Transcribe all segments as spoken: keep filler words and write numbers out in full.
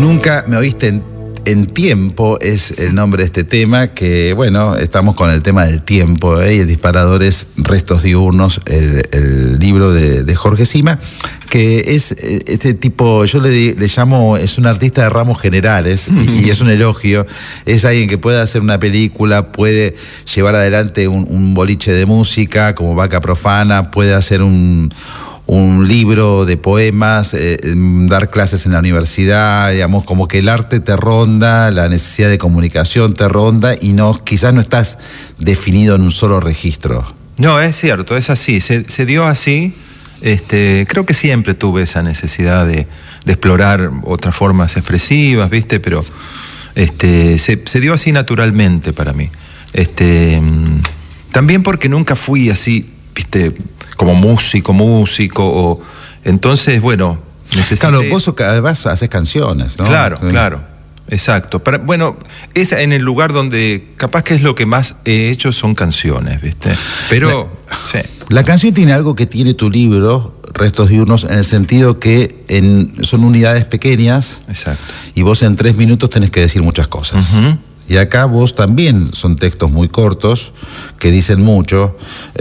Nunca me oíste en, en tiempo es el nombre de este tema, que bueno, estamos con el tema del tiempo, ¿eh? Y el disparador es Restos Diurnos, el, el libro de, de Jorge Sima, que es este tipo, yo le, le llamo, es un artista de ramos generales, y, y es un elogio. Es alguien que puede hacer una película, puede llevar adelante un, un boliche de música como Vaca Profana, puede hacer un un libro de poemas, eh, dar clases en la universidad, digamos, como que el arte te ronda, la necesidad de comunicación te ronda y no, quizás no estás definido en un solo registro. No, es cierto, es así, se, se dio así. Este, creo que siempre tuve esa necesidad de, de explorar otras formas expresivas, ¿viste? Pero este, se, se dio así naturalmente para mí. Este, también porque nunca fui así, ¿viste? Como músico, músico, o entonces, bueno, necesité... Claro, vos además haces canciones, ¿no? Claro, sí. claro, exacto. Para, bueno, es en el lugar donde capaz que es lo que más he hecho son canciones, ¿viste? Pero, la, sí. La canción tiene algo que tiene tu libro, Restos Diurnos, en el sentido que en, son unidades pequeñas. Exacto. Y vos en tres minutos tenés que decir muchas cosas. Uh-huh. Y acá vos también son textos muy cortos, que dicen mucho,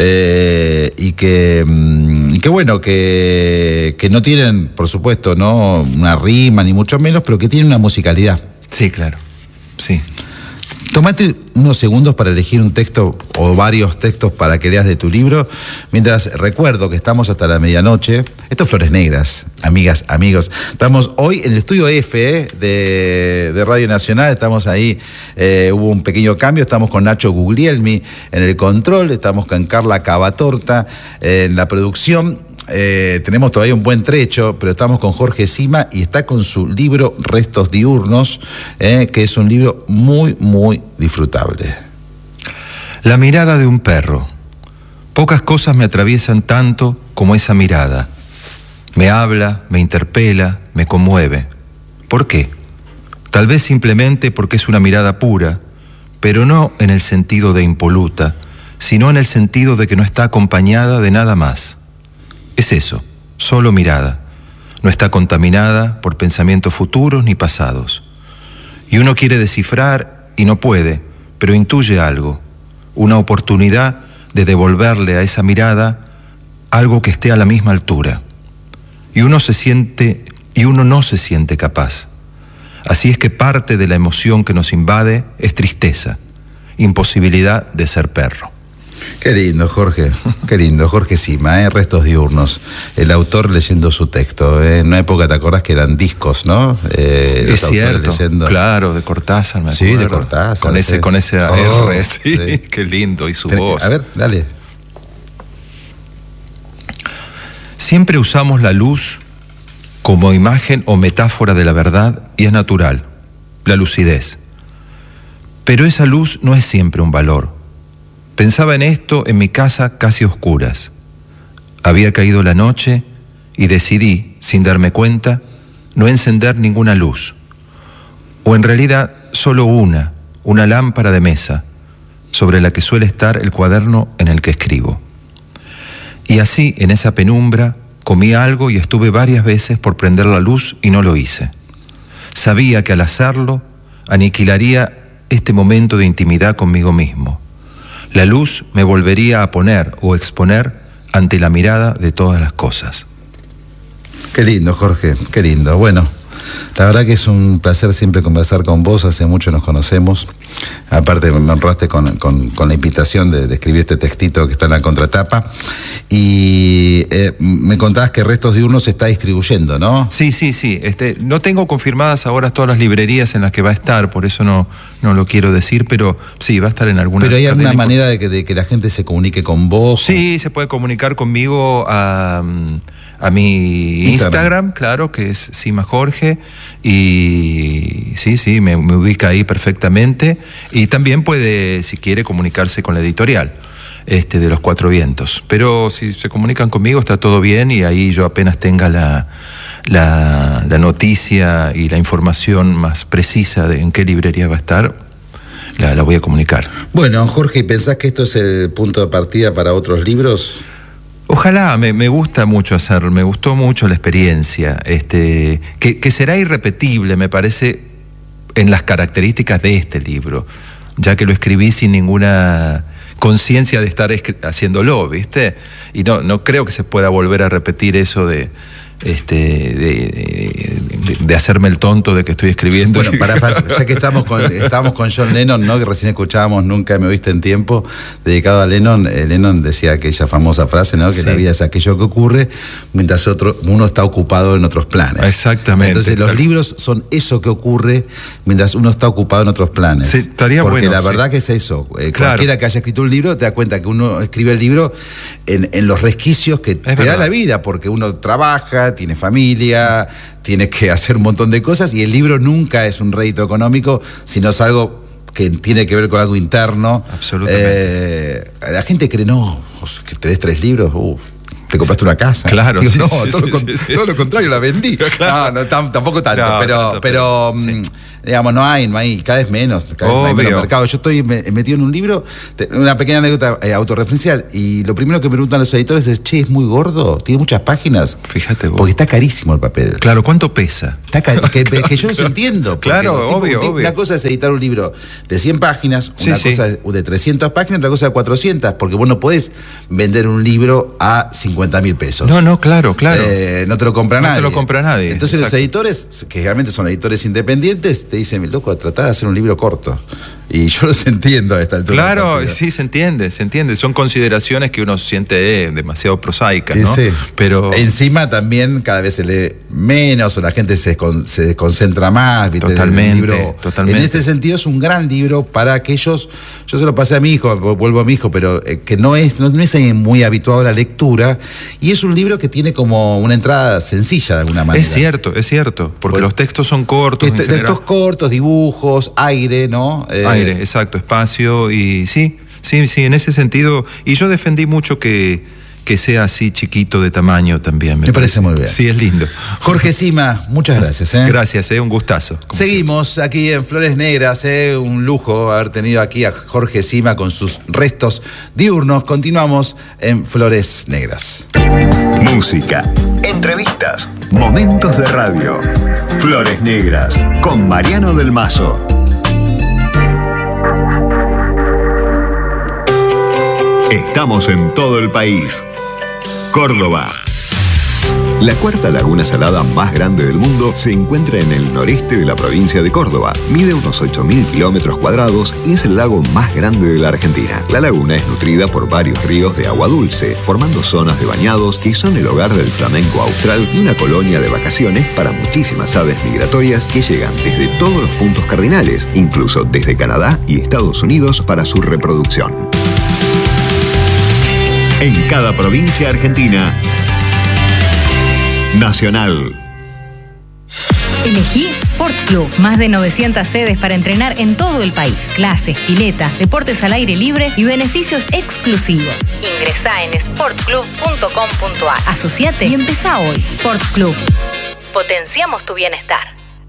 eh, y, que, y que bueno, que, que no tienen, por supuesto, no una rima, ni mucho menos, pero que tienen una musicalidad. Sí, claro, sí. Tomate unos segundos para elegir un texto o varios textos para que leas de tu libro, mientras recuerdo que estamos hasta la medianoche. Esto es Flores Negras, amigas, amigos. Estamos hoy en el estudio F ¿eh? de, de Radio Nacional, estamos ahí, eh, hubo un pequeño cambio, estamos con Nacho Guglielmi en el control, estamos con Carla Cavatorta eh, en la producción. Eh, tenemos todavía un buen trecho, pero estamos con Jorge Sima y está con su libro Restos Diurnos, eh, que es un libro muy, muy disfrutable. La mirada de un perro. Pocas cosas me atraviesan tanto como esa mirada. Me habla, me interpela, me conmueve. ¿Por qué? Tal vez simplemente porque es una mirada pura, pero no en el sentido de impoluta, sino en el sentido de que no está acompañada de nada más. Es eso, solo mirada. No está contaminada por pensamientos futuros ni pasados. Y uno quiere descifrar y no puede, pero intuye algo, una oportunidad de devolverle a esa mirada algo que esté a la misma altura. Y uno se siente, y uno no se siente capaz. Así es que parte de la emoción que nos invade es tristeza, imposibilidad de ser perro. Qué lindo, Jorge, qué lindo, Jorge Sima, ¿eh? Restos Diurnos, el autor leyendo su texto. ¿eh? En una época, ¿te acordás que eran discos, no? Eh, es cierto, leyendo... claro, de Cortázar, me acuerdo. Sí, de Cortázar. Con ese, sí. con ese oh, R, sí, sí, qué lindo, y su Ten... voz. A ver, dale. Siempre usamos la luz como imagen o metáfora de la verdad y es natural, la lucidez. Pero esa luz no es siempre un valor. Pensaba en esto en mi casa casi oscuras. Había caído la noche y decidí, sin darme cuenta, no encender ninguna luz. O en realidad solo una, una lámpara de mesa, sobre la que suele estar el cuaderno en el que escribo. Y así, en esa penumbra, comí algo y estuve varias veces por prender la luz y no lo hice. Sabía que al hacerlo, aniquilaría este momento de intimidad conmigo mismo. La luz me volvería a poner o exponer ante la mirada de todas las cosas. Qué lindo, Jorge, qué lindo. Bueno, la verdad que es un placer siempre conversar con vos, hace mucho nos conocemos. Aparte me honraste con, con, con la invitación de, de escribir este textito que está en la contratapa. Y eh, me contabas que Restos Diurnos se está distribuyendo, ¿no? Sí, sí, sí. Este, no tengo confirmadas ahora todas las librerías en las que va a estar, por eso no, no lo quiero decir, pero sí, va a estar en alguna. ¿Pero hay alguna manera de que, de que la gente se comunique con vos? Sí, o... se puede comunicar conmigo a... a mi Instagram. Instagram, claro, que es Sima Jorge, y sí, sí, me, me ubica ahí perfectamente, y también puede, si quiere, comunicarse con la editorial este, de Los Cuatro Vientos, pero si se comunican conmigo está todo bien, y ahí yo apenas tenga la, la, la noticia y la información más precisa de en qué librería va a estar, la, la voy a comunicar. Bueno, Jorge, ¿pensás que esto es el punto de partida para otros libros? Ojalá, me, me gusta mucho hacerlo, me gustó mucho la experiencia, este, que, que será irrepetible, me parece, en las características de este libro, ya que lo escribí sin ninguna conciencia de estar haciéndolo, ¿viste? Y no, no creo que se pueda volver a repetir eso de... Este, de, de, de hacerme el tonto de que estoy escribiendo. Bueno, para, para, ya que estamos con, estamos con John Lennon, ¿no? Que recién escuchábamos Nunca me oíste en tiempo, dedicado a Lennon. eh, Lennon decía aquella famosa frase, ¿no? Que sí. La vida es aquello que ocurre mientras otro, uno está ocupado en otros planes. Exactamente. Entonces los libros son eso que ocurre mientras uno está ocupado en otros planes. Sí, estaría Porque bueno, la sí. verdad que es eso. Eh, Claro. Cualquiera que haya escrito un libro te da cuenta que uno escribe el libro en, en los resquicios que Es te verdad. da la vida, porque uno trabaja, tiene familia, tiene que hacer un montón de cosas, y el libro nunca es un rédito económico, sino es algo que tiene que ver con algo interno. Absolutamente. Eh, la gente cree, no, que tenés tres libros, uh, te compraste una casa. Claro, Digo, sí, no, sí, todo, sí, lo, sí, con- sí. todo lo contrario, la vendí. Claro. No, no, tam- tampoco tanto, No, pero, tanto, pero, pero, mm, sí. digamos, no hay, no hay, cada vez menos, cada vez hay Obvio. menos mercado. Yo estoy me- metido en un libro, te- una pequeña anécdota eh, autorreferencial, y lo primero que me preguntan los editores es, che, es muy gordo, tiene muchas páginas. Fíjate vos. Porque está carísimo el papel. Claro, ¿cuánto pesa? Está ca- que, que yo eso entiendo. porque Claro, los tipos- obvio, un tipo- obvio. Una cosa es editar un libro de cien páginas, Sí, una sí. cosa de trescientas páginas, otra cosa de cuatrocientas, porque vos no podés vender un libro a cincuenta mil pesos. No, no, claro, claro. Eh, no te lo compra No nadie. te lo compra nadie, Entonces exacto. los editores, que realmente son editores independientes, te dicen, loco, tratá de hacer un libro corto. Y yo los entiendo a esta altura. Claro, del partido. sí, se entiende, se entiende. Son consideraciones que uno siente eh, demasiado prosaicas, Y ¿no? sí. Pero encima también cada vez se lee menos, o la gente se, con- se concentra más, ¿viste? Totalmente, El libro, totalmente. En este sentido es un gran libro para aquellos, yo se lo pasé a mi hijo, vuelvo a mi hijo, pero eh, que no es, no, no es alguien muy habituado a la lectura, y es un libro que tiene como una entrada sencilla de alguna manera. es cierto, es cierto, porque Bueno, los textos son cortos. en Este- general. Textos cortos, dibujos, aire, ¿no? Eh, Aire, exacto, espacio, y sí, sí, sí, en ese sentido. Y yo defendí mucho que, que sea así chiquito de tamaño también. Me parece muy bien. Sí, es lindo. Jorge Sima, muchas gracias. ¿eh? Gracias, eh, un gustazo. como Seguimos aquí en Flores Negras, ¿eh? Un lujo haber tenido aquí a Jorge Sima con sus restos diurnos. Continuamos en Flores Negras. Música, entrevistas, momentos de radio. Flores Negras con Mariano del Mazo. Estamos en todo el país. Córdoba. La cuarta laguna salada más grande del mundo se encuentra en el noreste de la provincia de Córdoba. Mide unos ocho mil kilómetros cuadrados y es el lago más grande de la Argentina. La laguna es nutrida por varios ríos de agua dulce, formando zonas de bañados que son el hogar del flamenco austral y una colonia de vacaciones para muchísimas aves migratorias que llegan desde todos los puntos cardinales, incluso desde Canadá y Estados Unidos para su reproducción. En cada provincia argentina, Nacional. Elegí Sport Club. Más de novecientas sedes para entrenar en todo el país. Clases, piletas, deportes al aire libre y beneficios exclusivos. Ingresá en sport club punto com punto a r. Asociate y empezá hoy. Sport Club. Potenciamos tu bienestar.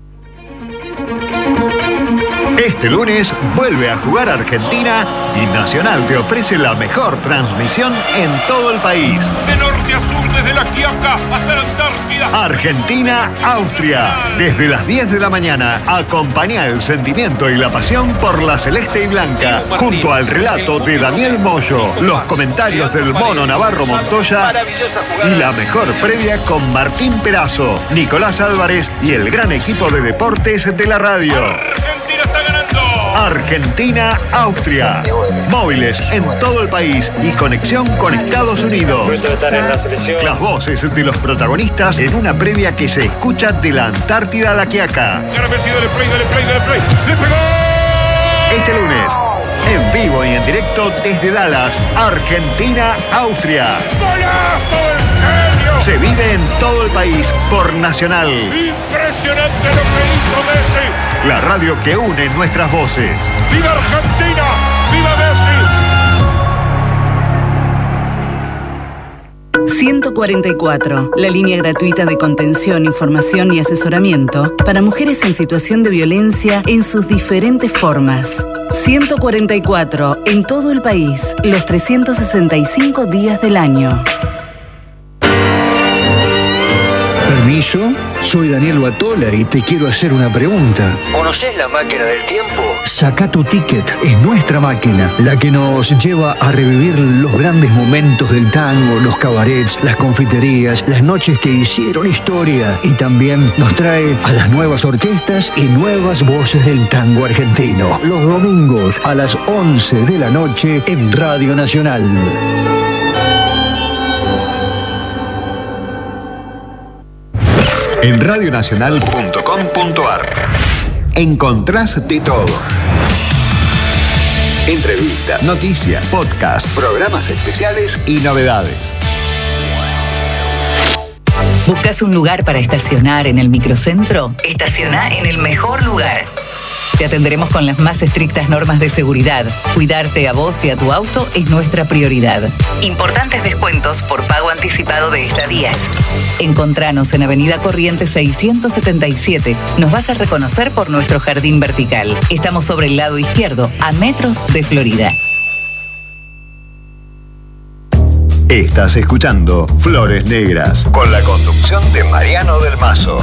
Este lunes vuelve a jugar Argentina y Nacional te ofrece la mejor transmisión en todo el país. De norte a sur, desde la Quiaca hasta la Antártida. Argentina-Austria. Desde las diez de la mañana, acompañá el sentimiento y la pasión por la celeste y blanca. Junto al relato de Daniel Moyo, los comentarios del Mono Navarro Montoya y la mejor previa con Martín Perazo, Nicolás Álvarez y el gran equipo de deportes de la radio. Argentina está ganando. Argentina-Austria. Móviles en todo el país y conexión con Estados Unidos. Las voces de los protagonistas en una previa que se escucha de la Antártida a la Quiaca. Ahora metido, dale play, dale play, dale play. ¡Le pegó! Este lunes, en vivo y en directo desde Dallas, Argentina-Austria. ¡Golazo del genio! Se vive en todo el país por Nacional, Impresionante lo que hizo Messi. la radio que une nuestras voces. ¡Viva Argentina! ¡Viva Messi! ciento cuarenta y cuatro, la línea gratuita de contención, información y asesoramiento para mujeres en situación de violencia en sus diferentes formas. ciento cuarenta y cuatro, en todo el país, los trescientos sesenta y cinco días del año. Permiso, soy Daniel Batola y te quiero hacer una pregunta. ¿Conocés la máquina del tiempo? Saca tu ticket, es nuestra máquina, la que nos lleva a revivir los grandes momentos del tango, los cabarets, las confiterías, las noches que hicieron historia, y también nos trae a las nuevas orquestas y nuevas voces del tango argentino. Los domingos a las once de la noche en Radio Nacional. En radio nacional punto com punto a r encontrás de todo. Entrevistas, noticias, podcasts, programas especiales y novedades. ¿Buscas un lugar para estacionar en el microcentro? Estaciona en el mejor lugar. Te atenderemos con las más estrictas normas de seguridad. Cuidarte a vos y a tu auto es nuestra prioridad. Importantes descuentos por pago anticipado de estadías. Encontranos en Avenida Corrientes seiscientos setenta y siete. Nos vas a reconocer por nuestro jardín vertical. Estamos sobre el lado izquierdo, a metros de Florida. Estás escuchando Flores Negras, con la conducción de Mariano del Mazo.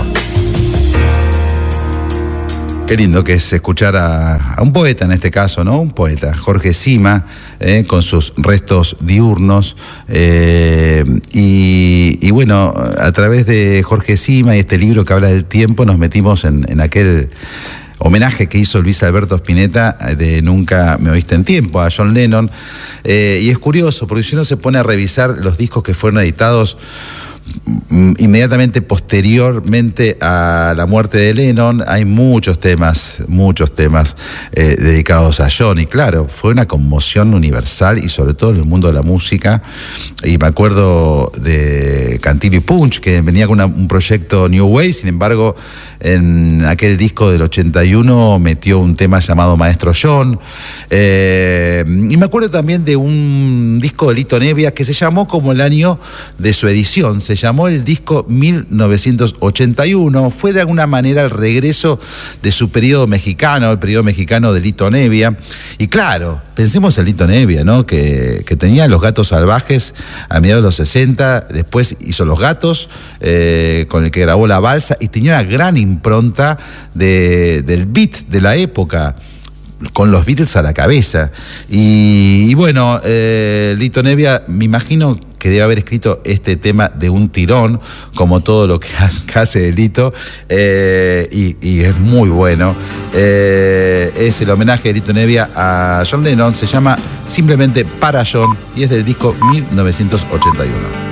Qué lindo que es escuchar a, a un poeta en este caso, ¿no? Un poeta, Jorge Sima, eh, con sus restos diurnos. Eh, y, y bueno, a través de Jorge Sima y este libro que habla del tiempo, nos metimos en, en aquel homenaje que hizo Luis Alberto Spinetta de Nunca me oíste en tiempo a John Lennon. Eh, y es curioso, porque si uno se pone a revisar los discos que fueron editados inmediatamente posteriormente a la muerte de Lennon, hay muchos temas, muchos temas eh, dedicados a John, y claro, fue una conmoción universal y sobre todo en el mundo de la música. Y me acuerdo de Cantillo y Punch, que venía con una, un proyecto New Wave, sin embargo en aquel disco del ochenta y uno metió un tema llamado Maestro John. Eh, y me acuerdo también de un disco de Lito Nebbia que se llamó como el año de su edición, se llamó el disco mil novecientos ochenta y uno, fue de alguna manera el regreso de su periodo mexicano, el periodo mexicano de Lito Nebbia. Y claro, pensemos en Lito Nebbia, ¿no? Que, que tenía Los Gatos Salvajes a mediados de los sesenta, después hizo Los Gatos, eh, con el que grabó La Balsa, y tenía una gran impronta de, del beat de la época, con los Beatles a la cabeza. Y, y bueno, eh, Lito Nebbia, me imagino que debe haber escrito este tema de un tirón, como todo lo que hace Lito, eh, y, y es muy bueno. Eh, es el homenaje de Lito Nebbia a John Lennon, se llama simplemente Para John, y es del disco mil novecientos ochenta y uno.